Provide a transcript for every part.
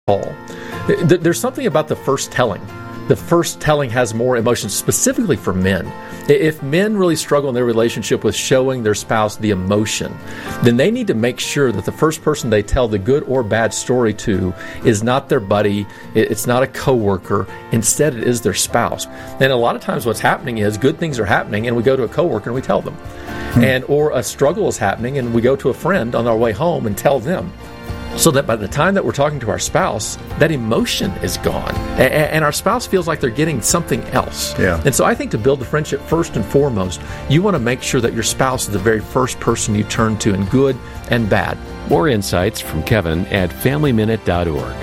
Paul. There's something about the first telling. The first telling has more emotion, specifically for men. If men really struggle in their relationship with showing their spouse the emotion, then they need to make sure that the first person they tell the good or bad story to is not their buddy, it's not a coworker, instead it is their spouse. And a lot of times what's happening is good things are happening and we go to a coworker and we tell them. Or a struggle is happening and we go to a friend on our way home and tell them. So that by the time that we're talking to our spouse, that emotion is gone. And our spouse feels like they're getting something else. Yeah. And so I think to build the friendship, first and foremost, you want to make sure that your spouse is the very first person you turn to in good and bad. More insights from Kevin at FamilyMinute.org.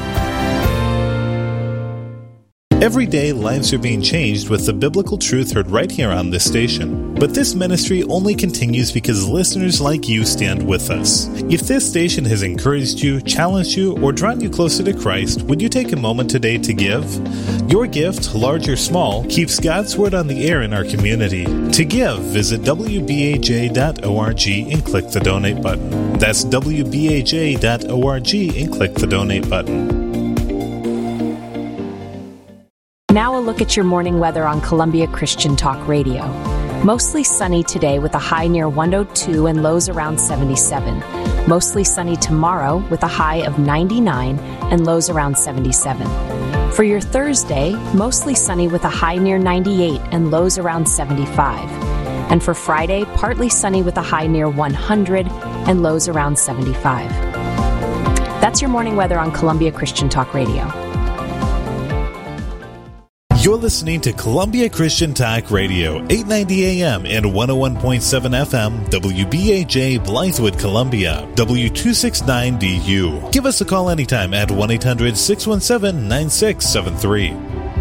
Every day, lives are being changed with the biblical truth heard right here on this station. But this ministry only continues because listeners like you stand with us. If this station has encouraged you, challenged you, or drawn you closer to Christ, would you take a moment today to give? Your gift, large or small, keeps God's Word on the air in our community. To give, visit WBAJ.org and click the donate button. That's WBAJ.org and click the donate button. Now a look at your morning weather on Columbia Christian Talk Radio. Mostly sunny today with a high near 102 and lows around 77. Mostly sunny tomorrow with a high of 99 and lows around 77. For your Thursday, mostly sunny with a high near 98 and lows around 75. And for Friday, partly sunny with a high near 100 and lows around 75. That's your morning weather on Columbia Christian Talk Radio. You're listening to Columbia Christian Talk Radio, 890 AM and 101.7 FM, WBAJ Blythewood, Columbia, W269DU. Give us a call anytime at 1-800-617-9673.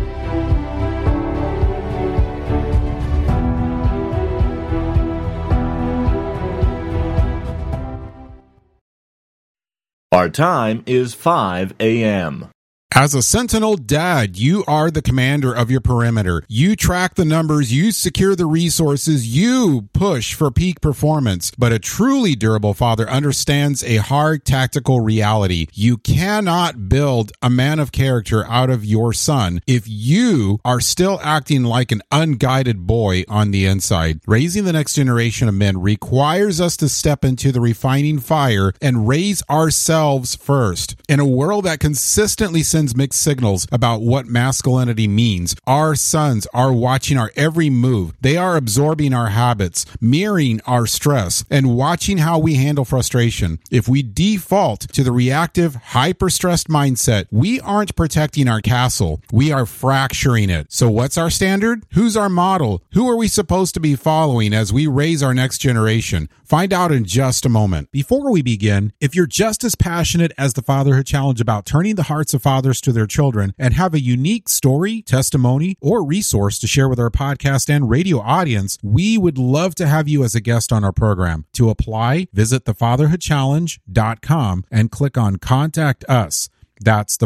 Our time is 5 a.m. As a Sentinel dad, you are the commander of your perimeter. You track the numbers, you secure the resources, you push for peak performance. But a truly durable father understands a hard tactical reality. You cannot build a man of character out of your son if you are still acting like an unguided boy on the inside. Raising the next generation of men requires us to step into the refining fire and raise ourselves first. In a world that consistently sends mixed signals about what masculinity means, our sons are watching our every move. They are absorbing our habits, mirroring our stress, and watching how we handle frustration. If we default to the reactive, hyper-stressed mindset, we aren't protecting our castle. We are fracturing it. So what's our standard? Who's our model? Who are we supposed to be following as we raise our next generation? Find out in just a moment. Before we begin, if you're just as passionate as the Fatherhood Challenge about turning the hearts of fathers to their children and have a unique story, testimony, or resource to share with our podcast and radio audience, we would love to have you as a guest on our program. To apply, visit thefatherhoodchallenge.com and click on Contact Us. That's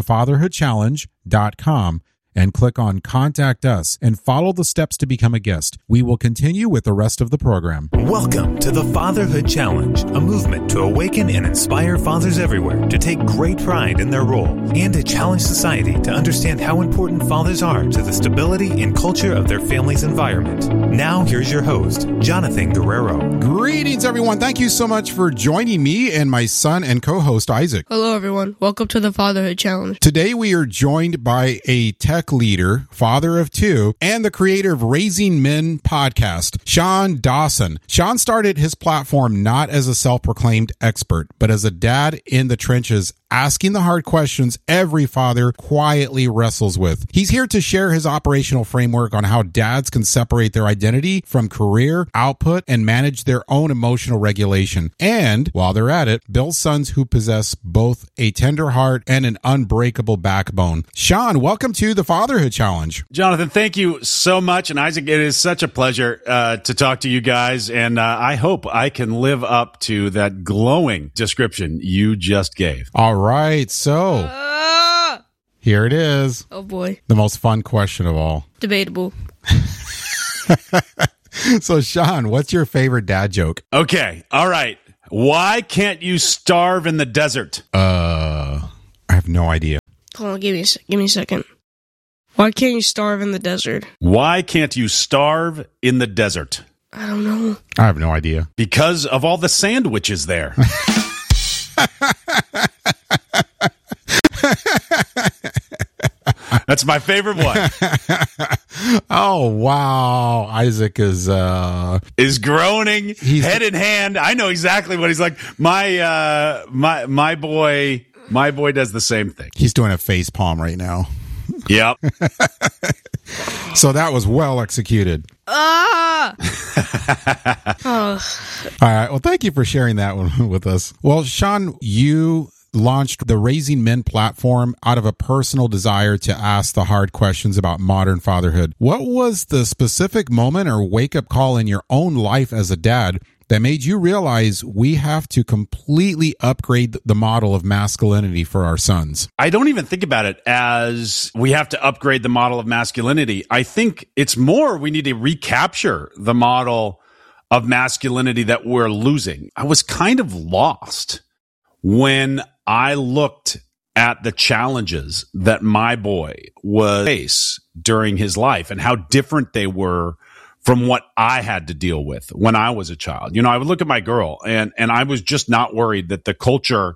thefatherhoodchallenge.com and click on Contact Us and follow the steps to become a guest. We will continue with the rest of the program. Welcome to the Fatherhood Challenge, a movement to awaken and inspire fathers everywhere to take great pride in their role and to challenge society to understand how important fathers are to the stability and culture of their family's environment. Now, here's your host, Jonathan Guerrero. Greetings, everyone. Thank you so much for joining me and my son and co-host, Isaac. Hello, everyone. Welcome to the Fatherhood Challenge. Today, we are joined by a tech leader, father of two, and the creator of Raising Men podcast, Sean Dawson. Sean started his platform not as a self-proclaimed expert, but as a dad in the trenches, asking the hard questions every father quietly wrestles with. He's here to share his operational framework on how dads can separate their identity from career, output, and manage their own emotional regulation. And, while they're at it, build sons who possess both a tender heart and an unbreakable backbone. Sean, welcome to the Fatherhood Challenge. Jonathan, thank you so much. And Isaac, it is such a pleasure to talk to you guys. And I hope I can live up to that glowing description you just gave. All right, so here it is. Oh, boy. The most fun question of all. Debatable. So, Sean, what's your favorite dad joke? Okay, all right. Why can't you starve in the desert? I have no idea. Hold on, give me a second. Why can't you starve in the desert? Why can't you starve in the desert? I don't know. I have no idea. Because of all the sandwiches there. That's my favorite one. Oh, wow. Isaac is groaning, head in hand. I know exactly what he's like. My boy does the same thing. He's doing a face palm right now. Yep. So that was well executed. Oh. All right. Well, thank you for sharing that one with us. Well, Sean, you launched the Raising Men platform out of a personal desire to ask the hard questions about modern fatherhood. What was the specific moment or wake-up call in your own life as a dad that made you realize we have to completely upgrade the model of masculinity for our sons? I don't even think about it as we have to upgrade the model of masculinity. I think it's more we need to recapture the model of masculinity that we're losing. I was kind of lost when I looked at the challenges that my boy was face during his life and how different they were from what I had to deal with when I was a child. You know, I would look at my girl and I was just not worried that the culture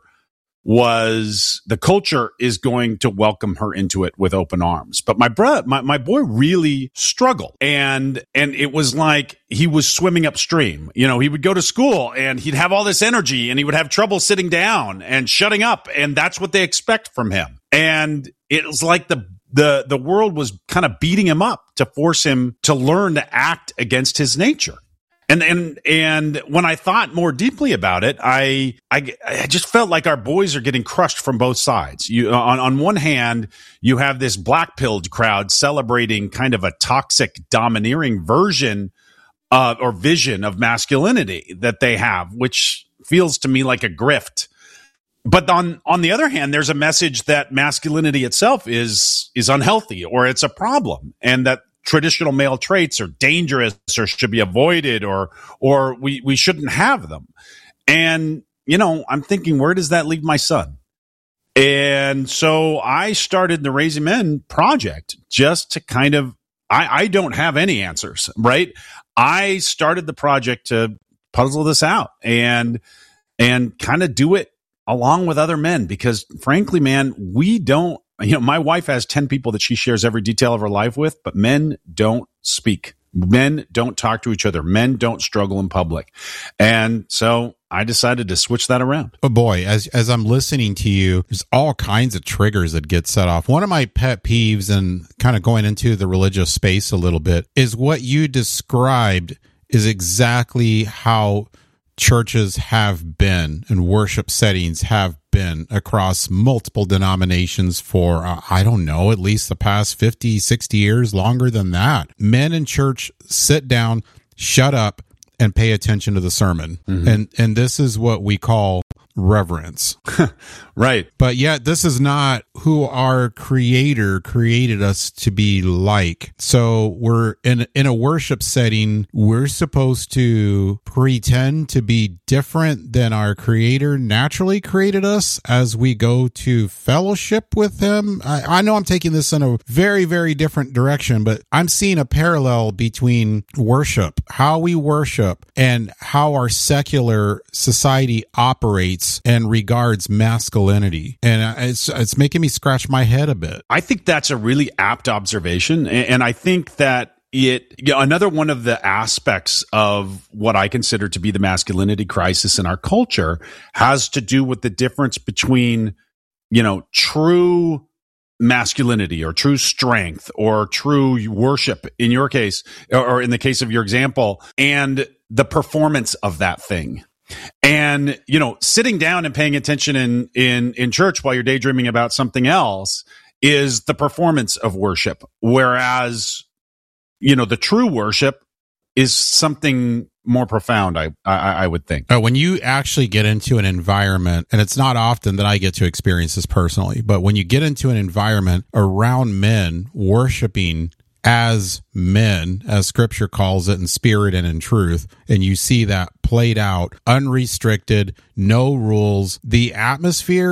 is going to welcome her into it with open arms. But my boy really struggled. And it was like he was swimming upstream. You know, he would go to school and he'd have all this energy and he would have trouble sitting down and shutting up. And that's what they expect from him. And it was like the world was kind of beating him up to force him to learn to act against his nature. And when I thought more deeply about it, I just felt like our boys are getting crushed from both sides. On one hand, you have this black-pilled crowd celebrating kind of a toxic, domineering version or vision of masculinity that they have, which feels to me like a grift. But on the other hand, there's a message that masculinity itself is unhealthy or it's a problem, and that traditional male traits are dangerous or should be avoided or we shouldn't have them. And, you know, I'm thinking, where does that leave my son? And so I started the Raising Men project just to kind of, I don't have any answers, right? I started the project to puzzle this out and kind of do it along with other men, because frankly, man, we don't, you know, my wife has 10 people that she shares every detail of her life with, but men don't speak. Men don't talk to each other. Men don't struggle in public. And so I decided to switch that around. Oh boy, as I'm listening to you, there's all kinds of triggers that get set off. One of my pet peeves, and kind of going into the religious space a little bit, is what you described is exactly how churches have been and worship settings have been across multiple denominations for, I don't know, at least the past 50, 60 years, longer than that. Men in church sit down, shut up, and pay attention to the sermon. Mm-hmm. And this is what we call reverence. Right. But yet this is not who our Creator created us to be like. So we're in a worship setting, we're supposed to pretend to be different than our Creator naturally created us as we go to fellowship with Him. I know I'm taking this in a very, very different direction, but I'm seeing a parallel between worship, how we worship, and how our secular society operates and regards masculinity. And it's making me scratch my head a bit. I think that's a really apt observation. And I think that another one of the aspects of what I consider to be the masculinity crisis in our culture has to do with the difference between, you know, true masculinity or true strength or true worship in your case, or in the case of your example, and the performance of that thing. And, you know, sitting down and paying attention in church while you're daydreaming about something else is the performance of worship. Whereas, you know, the true worship is something more profound, I would think. When you actually get into an environment, and it's not often that I get to experience this personally, but when you get into an environment around men worshiping as men, as Scripture calls it, in spirit and in truth, and you see that played out, unrestricted, no rules, the atmosphere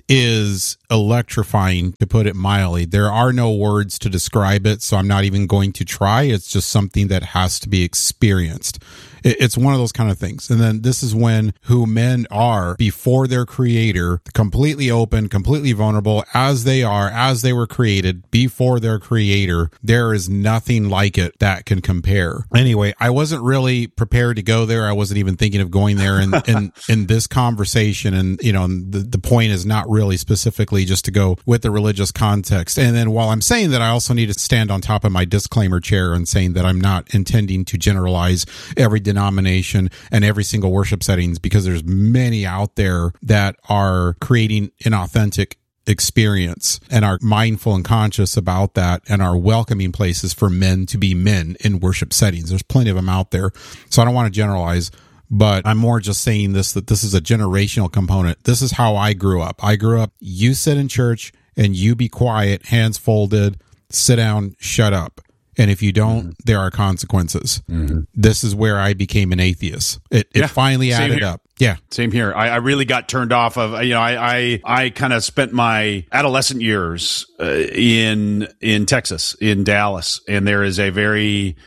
is electrifying, to put it mildly. There are no words to describe it, so I'm not even going to try. It's just something that has to be experienced. It's one of those kind of things. And then this is when who men are before their creator, completely open, completely vulnerable, as they are, as they were created before their creator. There is nothing like it that can compare. Anyway, I wasn't really prepared to go there. I wasn't even thinking of going there in this conversation. And, you know, the point is not really specifically just to go with the religious context. And then while I'm saying that, I also need to stand on top of my disclaimer chair and saying that I'm not intending to generalize every denomination and every single worship settings, because there's many out there that are creating an authentic experience and are mindful and conscious about that and are welcoming places for men to be men in worship settings. There's plenty of them out there. So I don't want to generalize, but I'm more just saying this, that this is a generational component. This is how I grew up. You sit in church and you be quiet, hands folded, sit down, shut up. And if you don't, there are consequences. Mm-hmm. This is where I became an atheist. It finally added up. Yeah. Same here. I really got turned off of, you know, I kind of spent my adolescent years in Texas, in Dallas. And there is a very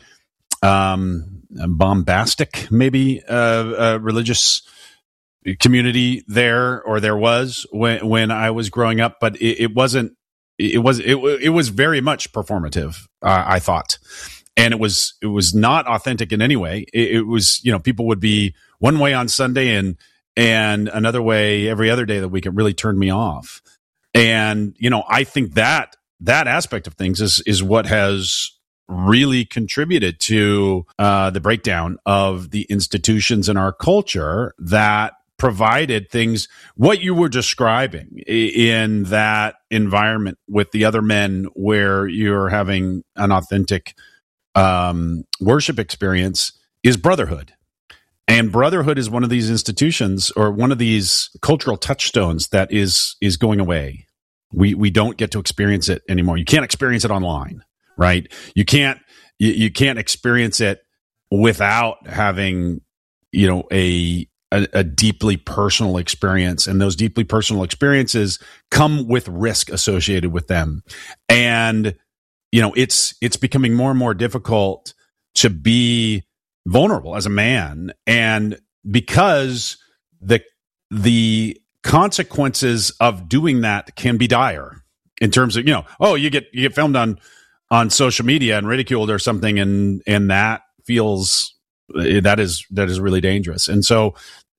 bombastic, maybe, religious community there, or there was when I was growing up, but it wasn't. It was very much performative, I thought, and it was not authentic in any way. It was, you know, people would be one way on Sunday and another way every other day of the week. It really turned me off. And, you know, I think that aspect of things is what has really contributed to the breakdown of the institutions in our culture that provided things, what you were describing in that environment with the other men, where you're having an authentic worship experience, is brotherhood. And brotherhood is one of these institutions, or one of these cultural touchstones, that is going away. We don't get to experience it anymore. You can't experience it online, right? You can't experience it without having, you know, a deeply personal experience, and those deeply personal experiences come with risk associated with them. And, you know, it's becoming more and more difficult to be vulnerable as a man, and because the consequences of doing that can be dire in terms of, you know, oh, you get filmed on social media and ridiculed or something, and that feels that is really dangerous. And so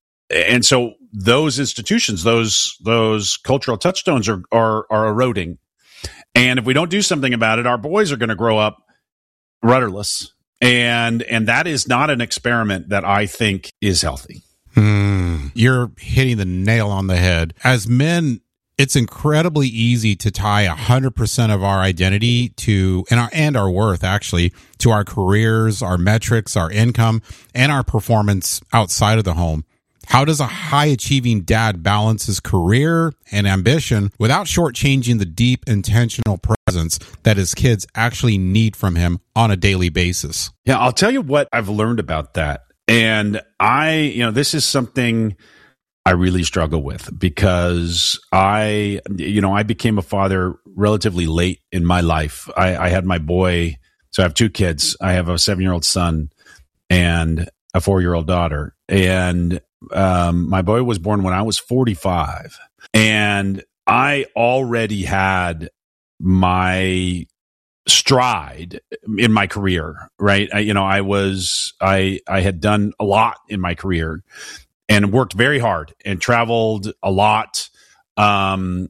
those institutions, those cultural touchstones are eroding. And if we don't do something about it, our boys are going to grow up rudderless. And that is not an experiment that I think is healthy. You're hitting the nail on the head. As men, it's incredibly easy to tie 100% of our identity to, and our worth, actually, to our careers, our metrics, our income, and our performance outside of the home. How does a high-achieving dad balance his career and ambition without shortchanging the deep, intentional presence that his kids actually need from him on a daily basis? Yeah, I'll tell you what I've learned about that. And this is something I really struggle with, because I became a father relatively late in my life. I had my boy, so I have two kids. I have a 7-year-old son and a 4-year-old daughter. And my boy was born when I was 45, and I already had my stride in my career, right? I had done a lot in my career and worked very hard and traveled a lot. I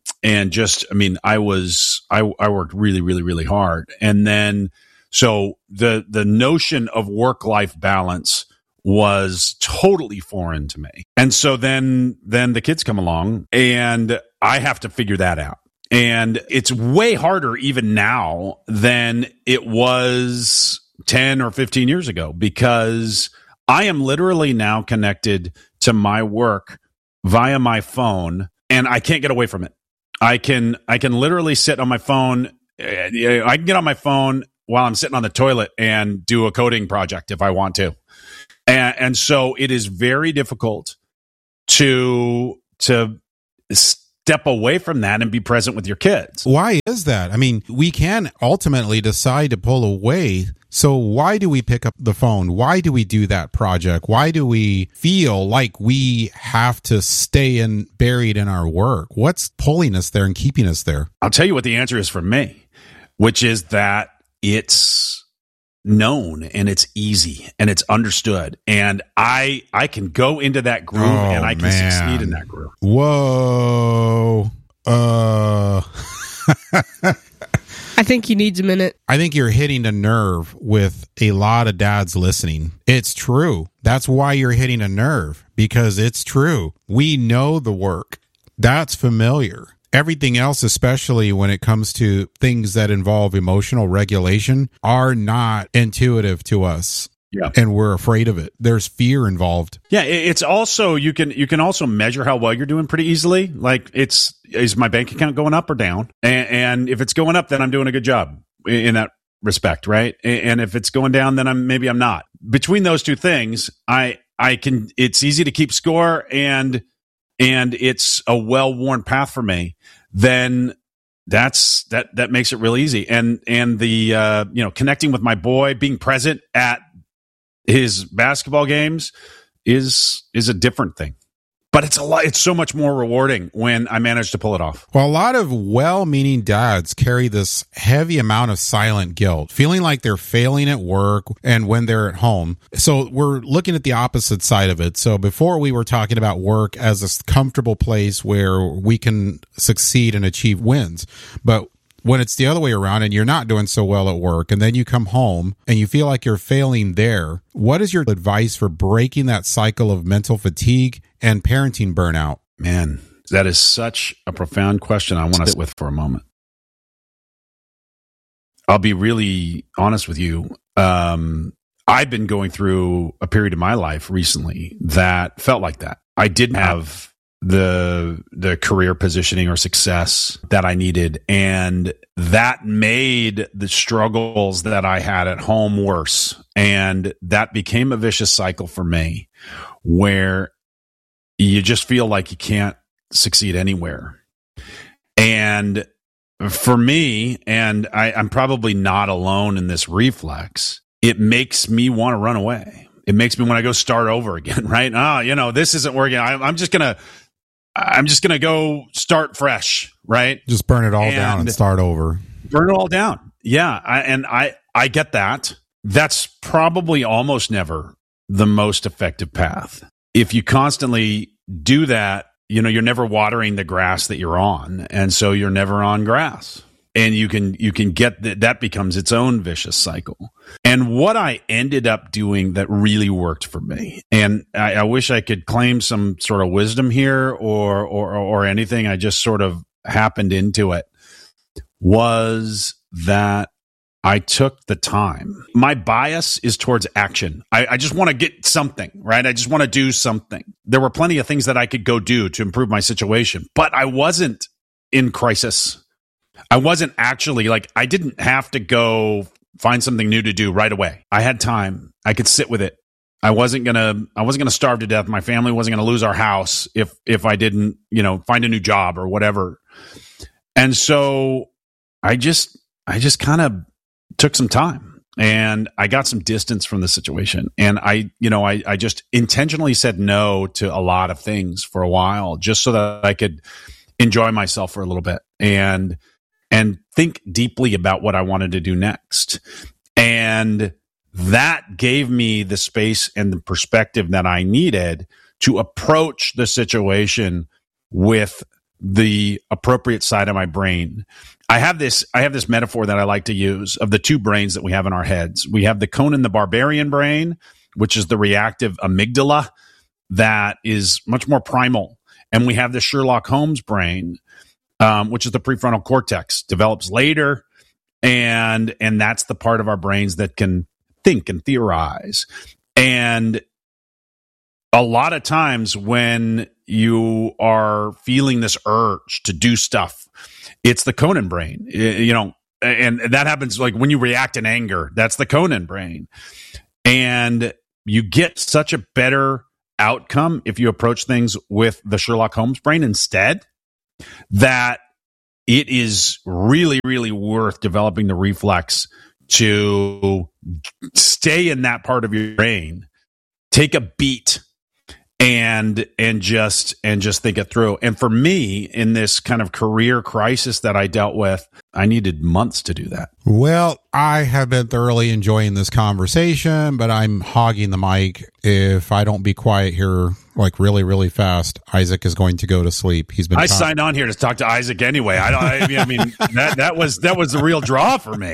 worked really, really, really hard. And then, so the notion of work-life balance was totally foreign to me. And so then the kids come along and I have to figure that out. And it's way harder even now than it was 10 or 15 years ago, because I am literally now connected to my work via my phone, and I can't get away from it. I can literally sit on my phone. I can get on my phone while I'm sitting on the toilet and do a coding project if I want to. And so it is very difficult to step away from that and be present with your kids. Why is that? I mean, we can ultimately decide to pull away. So why do we pick up the phone? Why do we do that project? Why do we feel like we have to stay buried in our work? What's pulling us there and keeping us there? I'll tell you what the answer is for me, which is that it's known and it's easy and it's understood, and I can go into that groove and I can succeed in that groove. Whoa. I think he needs a minute. I think you're hitting a nerve with a lot of dads listening. It's true. That's why you're hitting a nerve, because it's true. We know the work. That's familiar. Everything else, especially when it comes to things that involve emotional regulation, are not intuitive to us. Yeah. And we're afraid of it. There's fear involved. Yeah, it's also, you can also measure how well you're doing pretty easily. Like, is my bank account going up or down? And if it's going up, then I'm doing a good job in that respect, right? And if it's going down, then maybe I'm not. Between those two things, it's easy to keep score, and it's a well-worn path for me. Then that makes it real easy. And the connecting with my boy, being present at his basketball games is a different thing. But it's so much more rewarding when I manage to pull it off. Well, a lot of well-meaning dads carry this heavy amount of silent guilt, feeling like they're failing at work and when they're at home. So we're looking at the opposite side of it. So before, we were talking about work as a comfortable place where we can succeed and achieve wins. But when it's the other way around and you're not doing so well at work, and then you come home and you feel like you're failing there, what is your advice for breaking that cycle of mental fatigue and parenting burnout? Man, that is such a profound question. I want to sit with for a moment. I'll be really honest with you. I've been going through a period of my life recently that felt like that. I didn't have the career positioning or success that I needed, and that made the struggles that I had at home worse. And that became a vicious cycle for me, where you just feel like you can't succeed anywhere. And for me, and I'm probably not alone in this reflex, it makes me want to run away. It makes me want to go start over again, right? This isn't working. I'm just going to go start fresh, right? Just burn it all down and start over. Burn it all down. Yeah. I get that. That's probably almost never the most effective path. If you constantly do that, you're never watering the grass that you're on. And so you're never on grass. And you can get that becomes its own vicious cycle. And what I ended up doing that really worked for me, and I wish I could claim some sort of wisdom here or anything, I just sort of happened into it, was that I took the time. My bias is towards action. I just want to get something, right? I just want to do something. There were plenty of things that I could go do to improve my situation, but I wasn't in crisis. I wasn't actually I didn't have to go find something new to do right away. I had time. I could sit with it. I wasn't gonna starve to death. My family wasn't gonna lose our house if I didn't, find a new job or whatever. And so I just kind of took some time, and I got some distance from the situation. And I just intentionally said no to a lot of things for a while, just so that I could enjoy myself for a little bit and think deeply about what I wanted to do next. And that gave me the space and the perspective that I needed to approach the situation with the appropriate side of my brain. I have this metaphor that I like to use of the two brains that we have in our heads. We have the Conan the Barbarian brain, which is the reactive amygdala that is much more primal. And we have the Sherlock Holmes brain, which is the prefrontal cortex, develops later. And that's the part of our brains that can think and theorize. And a lot of times when you are feeling this urge to do stuff, it's the Conan brain, and that happens when you react in anger. That's the Conan brain. And you get such a better outcome if you approach things with the Sherlock Holmes brain instead. that it is really, really worth developing the reflex to stay in that part of your brain, take a beat, and just think it through. And for me, in this kind of career crisis that I dealt with, I needed months to do that. Well, I have been thoroughly enjoying this conversation, but I'm hogging the mic. If I don't be quiet here, like really, really fast, Isaac is going to go to sleep. I signed on here to talk to Isaac anyway. I mean, that was the real draw for me.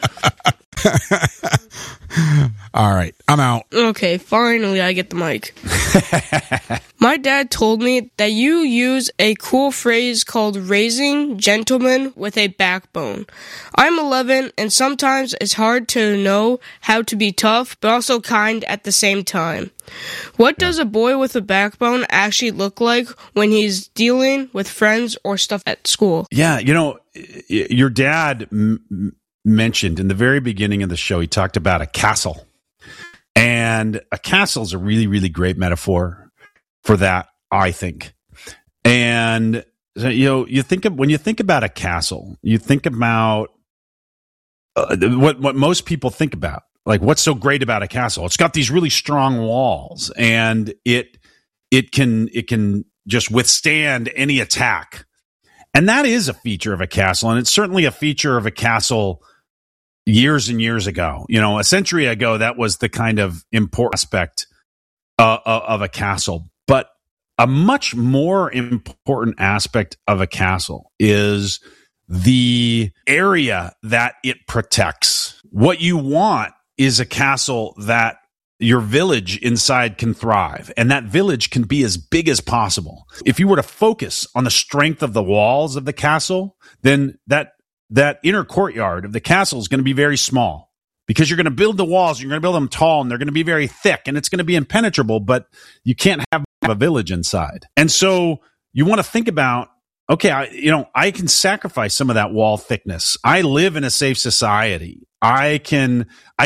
All right, I'm out. Okay, finally I get the mic. My dad told me that you use a cool phrase called raising gentlemen with a backbone. I'm 11, and sometimes it's hard to know how to be tough, but also kind at the same time. What does a boy with a backbone actually look like when he's dealing with friends or stuff at school? Yeah, your dad mentioned in the very beginning of the show, he talked about a castle. And a castle is a really, really great metaphor for that, I think. And when you think about a castle, you think about what most people think about. Like, what's so great about a castle? It's got these really strong walls, and it can just withstand any attack. And that is a feature of a castle, and it's certainly a feature of a castle years and years ago. A century ago, that was the kind of important aspect of a castle. But a much more important aspect of a castle is the area that it protects. What you want is a castle that your village inside can thrive, and that village can be as big as possible. If you were to focus on the strength of the walls of the castle, then that inner courtyard of the castle is going to be very small, because you're going to build the walls, you're going to build them tall, and they're going to be very thick, and it's going to be impenetrable, but you can't have a village inside. And so you want to think about, okay, I can sacrifice some of that wall thickness. I live in a safe society. I can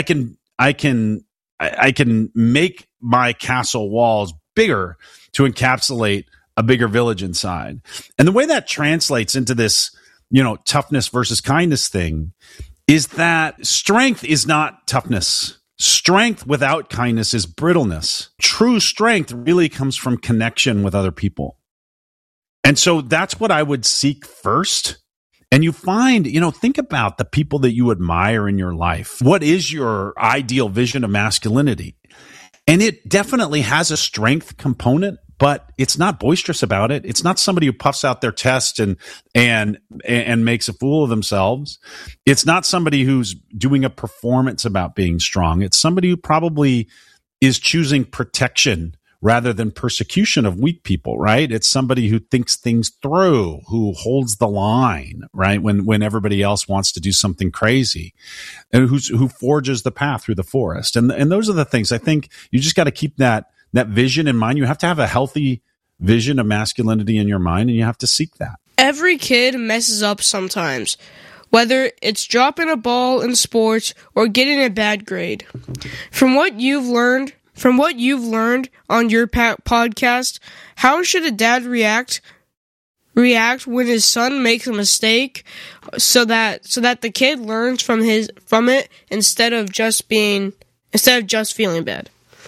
make my castle walls bigger to encapsulate a bigger village inside. And the way that translates into this, toughness versus kindness thing is that strength is not toughness. Strength without kindness is brittleness. True strength really comes from connection with other people. And so that's what I would seek first. And you find, think about the people that you admire in your life. What is your ideal vision of masculinity? And it definitely has a strength component, but it's not boisterous about it. It's not somebody who puffs out their chest and makes a fool of themselves. It's not somebody who's doing a performance about being strong. It's somebody who probably is choosing protection rather than persecution of weak people, right? It's somebody who thinks things through, who holds the line, right? When everybody else wants to do something crazy, and who forges the path through the forest. And those are the things I think you just got to keep that vision in mind. You have to have a healthy vision of masculinity in your mind, and you have to seek that. Every kid messes up sometimes, whether it's dropping a ball in sports or getting a bad grade. From what you've learned on your podcast, how should a dad react when his son makes a mistake, so that the kid learns from it instead of just feeling bad?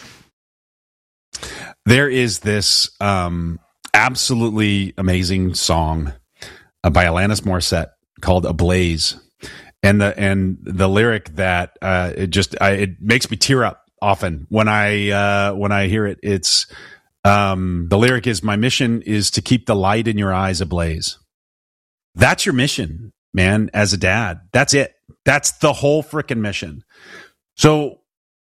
There is this absolutely amazing song by Alanis Morissette called "Ablaze," and the lyric that it makes me tear up often when I hear it. It's the lyric is, "My mission is to keep the light in your eyes ablaze." That's your mission, man, as a dad. That's it. That's the whole frickin' mission. So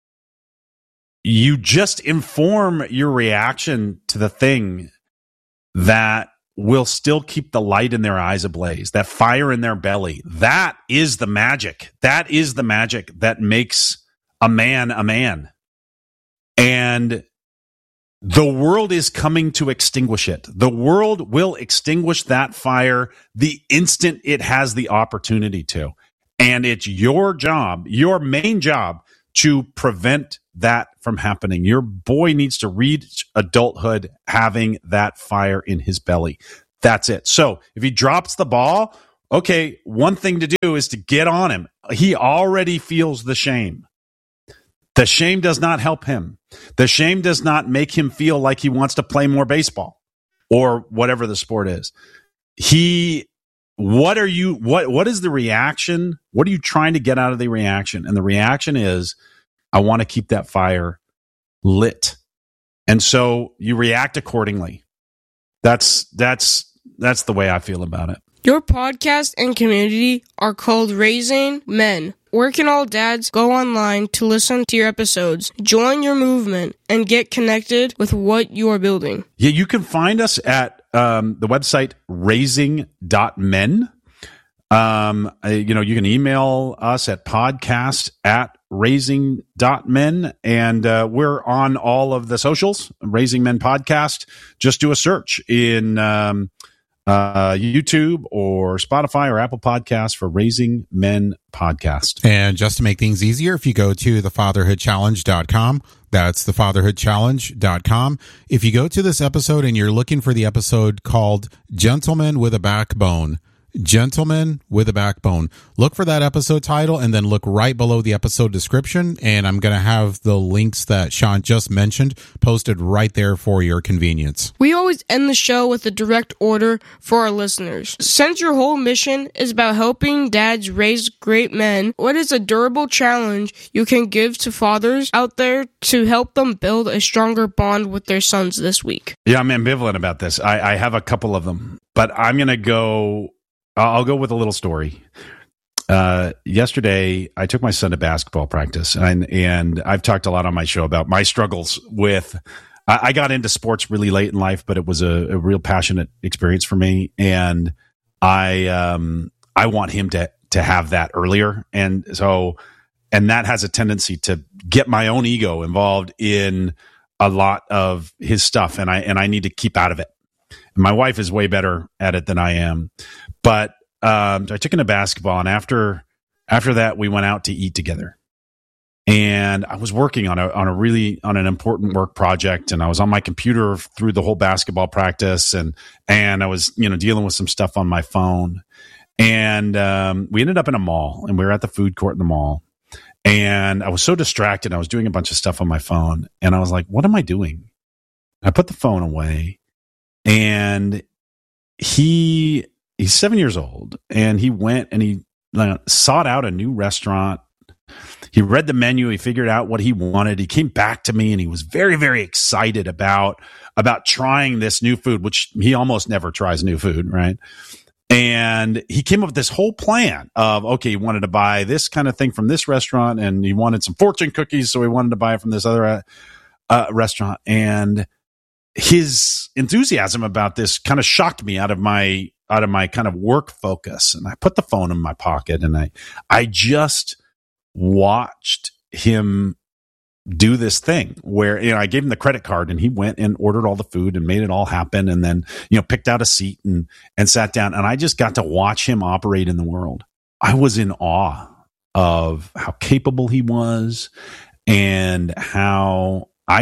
you just inform your reaction to the thing that will still keep the light in their eyes ablaze, that fire in their belly. That is the magic. That is the magic that makes a man a man. And the world is coming to extinguish it. The world will extinguish that fire the instant it has the opportunity to. And it's your job, your main job, to prevent that from happening. Your boy needs to reach adulthood having that fire in his belly. That's it. So if he drops the ball, okay, one thing to do is to get on him. He already feels the shame. The shame does not help him. The shame does not make him feel like he wants to play more baseball or whatever the sport is. What is the reaction? What are you trying to get out of the reaction? And the reaction is, I want to keep that fire lit. And so you react accordingly. That's the way I feel about it. Your podcast and community are called Raising Men. Where can all dads go online to listen to your episodes, join your movement, and get connected with what you are building? Yeah, you can find us at the website raising.men. You can email us at podcast@raising.men, and we're on all of the socials, Raising Men Podcast. Just do a search in YouTube or Spotify or Apple Podcasts for Raising Men Podcast. And just to make things easier, if you go to thefatherhoodchallenge.com, that's thefatherhoodchallenge.com. If you go to this episode and you're looking for the episode called Gentlemen with a Backbone, Gentlemen with a Backbone, look for that episode title and then look right below the episode description, and I'm going to have the links that Sean just mentioned posted right there for your convenience. We always end the show with a direct order for our listeners. Since your whole mission is about helping dads raise great men, what is a durable challenge you can give to fathers out there to help them build a stronger bond with their sons this week? Yeah, I'm ambivalent about this. I have a couple of them, but I'll go with a little story. Yesterday, I took my son to basketball practice, and I've talked a lot on my show about my struggles with. I got into sports really late in life, but it was a real passionate experience for me, and I want him to have that earlier, and that has a tendency to get my own ego involved in a lot of his stuff, and I need to keep out of it. My wife is way better at it than I am. But I took him to basketball, and after that, we went out to eat together. And I was working on an important work project, and I was on my computer through the whole basketball practice, and I was dealing with some stuff on my phone. And we ended up in a mall, and we were at the food court in the mall. And I was so distracted, I was doing a bunch of stuff on my phone, and I was like, "What am I doing?" I put the phone away, and he's 7 years old, and he went and he sought out a new restaurant. He read the menu. He figured out what he wanted. He came back to me, and he was very, very excited about trying this new food, which he almost never tries new food, right? And he came up with this whole plan of, okay, he wanted to buy this kind of thing from this restaurant, and he wanted some fortune cookies, so he wanted to buy it from this other restaurant. And his enthusiasm about this kind of shocked me out of my kind of work focus. And I put the phone in my pocket, and I just watched him do this thing where, I gave him the credit card, and he went and ordered all the food and made it all happen. And then, picked out a seat and sat down, and I just got to watch him operate in the world. I was in awe of how capable he was, and how I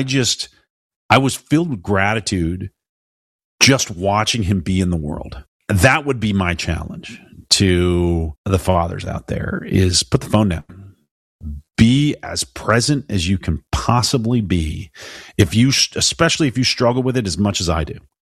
was filled with gratitude just watching him be in the world. That would be my challenge to the fathers out there, is put the phone down. Be as present as you can possibly be. Especially if you struggle with it as much as I do,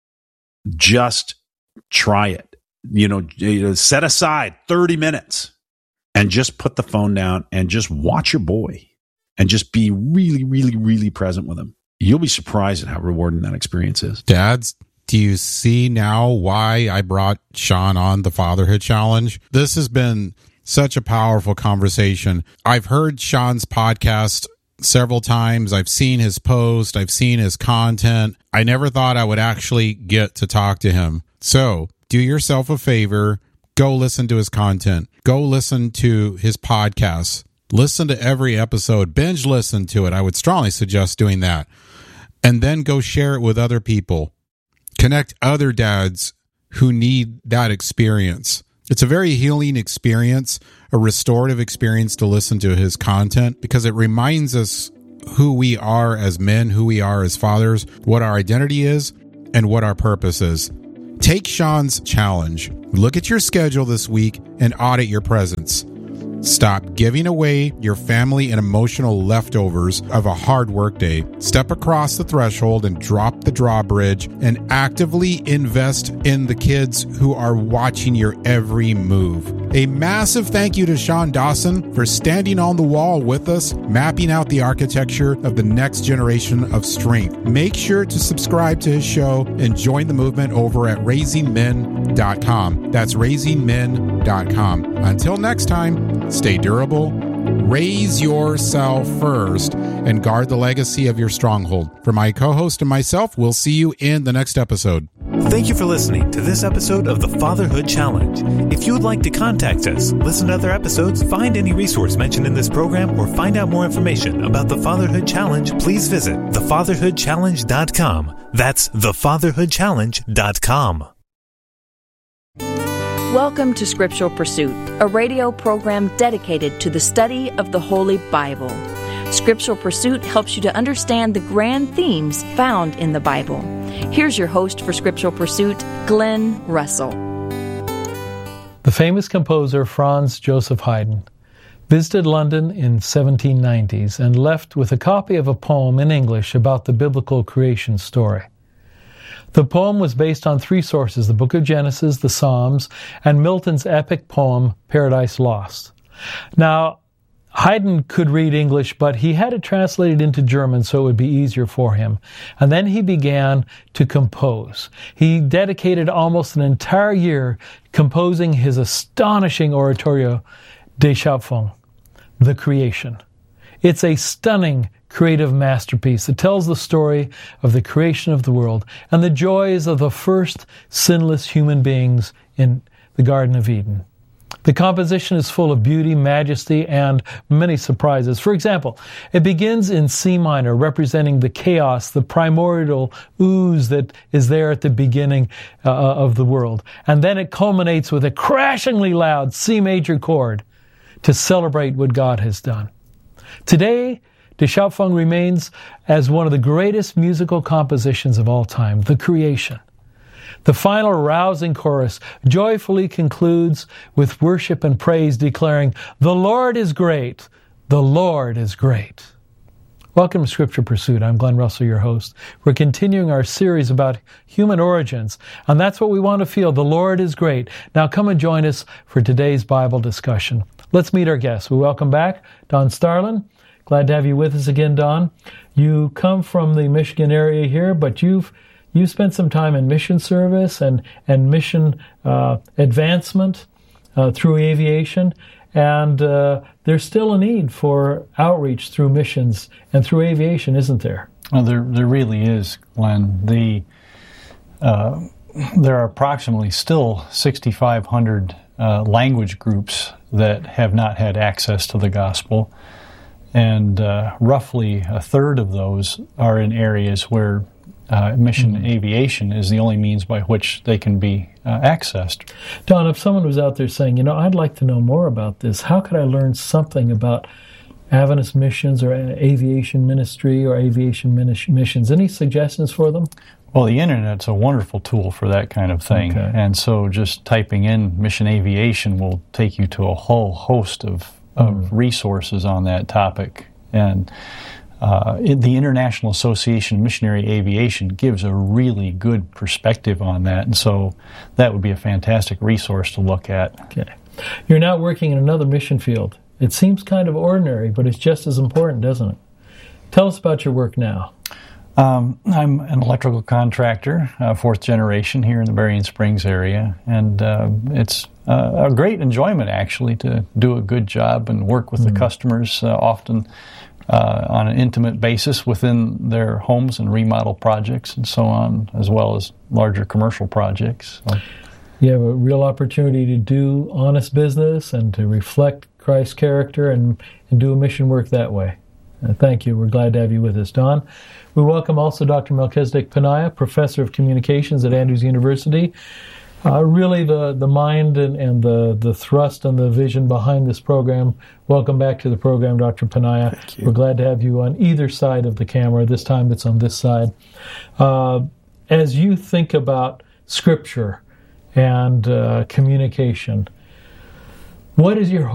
just try it. Set aside 30 minutes and just put the phone down and just watch your boy and just be really, really, really present with him. You'll be surprised at how rewarding that experience is. Dads, do you see now why I brought Sean on the Fatherhood Challenge? This has been such a powerful conversation. I've heard Sean's podcast several times. I've seen his post. I've seen his content. I never thought I would actually get to talk to him. So do yourself a favor. Go listen to his content. Go listen to his podcasts. Listen to every episode. Binge listen to it. I would strongly suggest doing that. And then go share it with other people. Connect other dads who need that experience. It's a very healing experience, a restorative experience to listen to his content, because it reminds us who we are as men, who we are as fathers, what our identity is, and what our purpose is. Take Sean's challenge. Look at your schedule this week and audit your presence. Stop giving away your family and emotional leftovers of a hard work day. Step across the threshold and drop the drawbridge and actively invest in the kids who are watching your every move. A massive thank you to Sean Dawson for standing on the wall with us, mapping out the architecture of the next generation of strength. Make sure to subscribe to his show and join the movement over at raisingmen.com. That's raisingmen.com. Until next time, stay durable, raise yourself first, and guard the legacy of your stronghold. For my co-host and myself, we'll see you in the next episode. Thank you for listening to this episode of the Fatherhood Challenge. If you would like to contact us, listen to other episodes, find any resource mentioned in this program, or find out more information about the Fatherhood Challenge, please visit thefatherhoodchallenge.com. That's thefatherhoodchallenge.com. Welcome to Scriptural Pursuit, a radio program dedicated to the study of the Holy Bible. Scriptural Pursuit helps you to understand the grand themes found in the Bible. Here's your host for Scriptural Pursuit, Glenn Russell. The famous composer Franz Joseph Haydn visited London in 1790s and left with a copy of a poem in English about the biblical creation story. The poem was based on three sources: the Book of Genesis, the Psalms, and Milton's epic poem, Paradise Lost. Now, Haydn could read English, but he had it translated into German so it would be easier for him. And then he began to compose. He dedicated almost an entire year composing his astonishing oratorio, Die Schöpfung, The Creation. It's a stunning creative masterpiece that tells the story of the creation of the world and the joys of the first sinless human beings in the Garden of Eden. The composition is full of beauty, majesty, and many surprises. For example, it begins in C minor, representing the chaos, the primordial ooze that is there at the beginning of the world. And then it culminates with a crashingly loud C major chord to celebrate what God has done. Today, Die Schöpfung remains as one of the greatest musical compositions of all time, The Creation. The final rousing chorus joyfully concludes with worship and praise, declaring, "The Lord is great, the Lord is great." Welcome to Scripture Pursuit. I'm Glenn Russell, your host. We're continuing our series about human origins, and that's what we want to feel. The Lord is great. Now come and join us for today's Bible discussion. Let's meet our guests. We welcome back Don Starlin. Glad to have you with us again, Don. You come from the Michigan area here, but you've spent some time in mission service and mission advancement through aviation, and there's still a need for outreach through missions and through aviation, isn't there? Well, there really is, Glenn. There are approximately still 6,500 language groups that have not had access to the gospel, and roughly a third of those are in areas where mission aviation is the only means by which they can be accessed. Don, if someone was out there saying, I'd like to know more about this, how could I learn something about Adventist missions or aviation ministry or aviation missions? Any suggestions for them? Well, the Internet's a wonderful tool for that kind of thing. Okay. And so just typing in mission aviation will take you to a whole host of resources on that topic. And the International Association of Missionary Aviation gives a really good perspective on that, and so that would be a fantastic resource to look at. Okay. You're now working in another mission field. It seems kind of ordinary, but it's just as important, doesn't it? Tell us about your work now. I'm an electrical contractor, fourth generation here in the Berrien Springs area, and it's a great enjoyment, actually, to do a good job and work with the customers, often on an intimate basis within their homes and remodel projects and so on, as well as larger commercial projects. So. You have a real opportunity to do honest business and to reflect Christ's character and do a mission work that way. Thank you. We're glad to have you with us, Don. We welcome also Dr. Melchizedek Paniah, Professor of Communications at Andrews University. Really the mind and the thrust and the vision behind this program. Welcome back to the program, Dr. Paniah. Thank you. We're glad to have you on either side of the camera. This time it's on this side. As you think about Scripture and communication. What is your